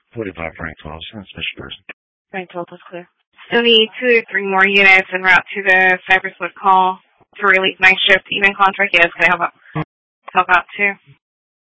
45 Frank 12, transmission person. Frank 12 is clear. Still need 2 to 3 more units en route to the Cypress Wood call to release night shift even contract. Yes, they help out too.